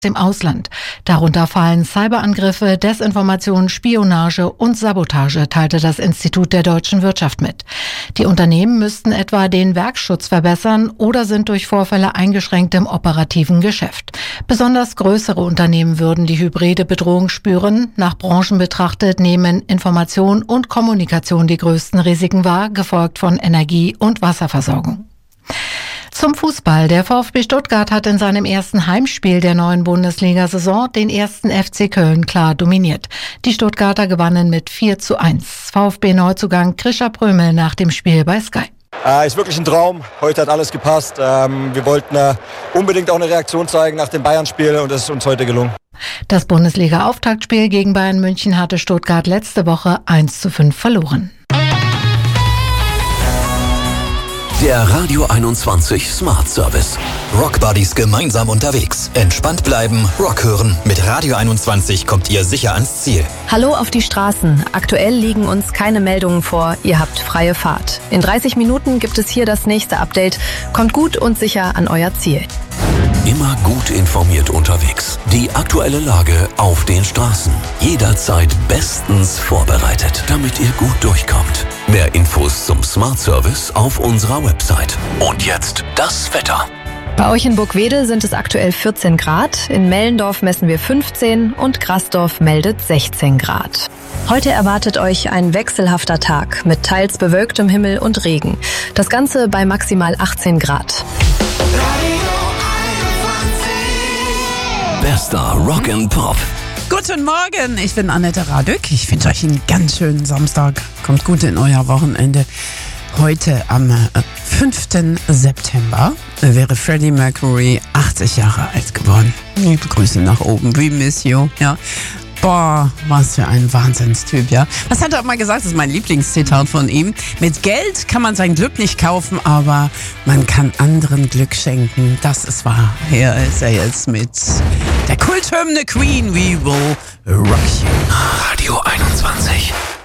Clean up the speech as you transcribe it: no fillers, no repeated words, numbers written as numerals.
dem Ausland. Darunter fallen Cyberangriffe, Desinformation, Spionage und Sabotage, teilte das Institut der deutschen Wirtschaft mit. Die Unternehmen müssten etwa den Werkschutz verbessern oder sind durch Vorfälle eingeschränkt im operativen Geschäft. Besonders größere Unternehmen würden die hybride Bedrohung spüren. Nach Branchen betrachtet nehmen Information und Kommunikation die größten Risiken wahr, gefolgt von Energie- und Wasserversorgung. Zum Fußball. Der VfB Stuttgart hat in seinem ersten Heimspiel der neuen Bundesliga-Saison den ersten FC Köln klar dominiert. Die Stuttgarter gewannen mit 4:1. VfB-Neuzugang Krischer Prömel nach dem Spiel bei Sky. Ist wirklich ein Traum. Heute hat alles gepasst. Wir wollten unbedingt auch eine Reaktion zeigen nach dem Bayern-Spiel und das ist uns heute gelungen. Das Bundesliga-Auftaktspiel gegen Bayern München hatte Stuttgart letzte Woche 1:5 verloren. Der Radio 21 Smart Service. Rock Buddies gemeinsam unterwegs. Entspannt bleiben, Rock hören. Mit Radio 21 kommt ihr sicher ans Ziel. Hallo auf die Straßen. Aktuell liegen uns keine Meldungen vor. Ihr habt freie Fahrt. In 30 Minuten gibt es hier das nächste Update. Kommt gut und sicher an euer Ziel. Immer gut informiert unterwegs. Die aktuelle Lage auf den Straßen. Jederzeit bestens vorbereitet, damit ihr gut durchkommt. Mehr Infos zum Smart Service auf unserer Website. Und jetzt das Wetter. Bei euch in Burgwedel sind es aktuell 14 Grad. In Mellendorf messen wir 15 und Grasdorf meldet 16 Grad. Heute erwartet euch ein wechselhafter Tag mit teils bewölktem Himmel und Regen. Das Ganze bei maximal 18 Grad. Bester Rock and Pop. Guten Morgen, ich bin Annette Radück. Ich wünsche euch einen ganz schönen Samstag. Kommt gut in euer Wochenende. Heute am 5. September wäre Freddie Mercury 80 Jahre alt geworden. Liebe Grüße nach oben. We miss you. Ja. Boah, was für ein Wahnsinnstyp, ja. Was hat er mal gesagt? Das ist mein Lieblingszitat von ihm. Mit Geld kann man sein Glück nicht kaufen, aber man kann anderen Glück schenken. Das ist wahr. Hier ist er jetzt mit der Kulthymne Queen, We Will Rock You. Radio 21.